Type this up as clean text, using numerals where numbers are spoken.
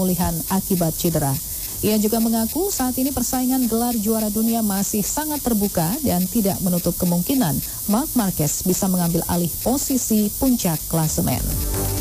pemulihan akibat cedera. Ia juga mengaku saat ini persaingan gelar juara dunia masih sangat terbuka dan tidak menutup kemungkinan Marc Marquez bisa mengambil alih posisi puncak klasemen.